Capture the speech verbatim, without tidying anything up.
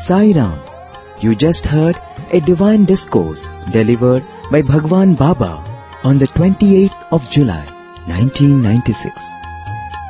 Sai Ram. You just heard a divine discourse delivered by Bhagwan Baba on the twenty-eighth of July, nineteen ninety-six.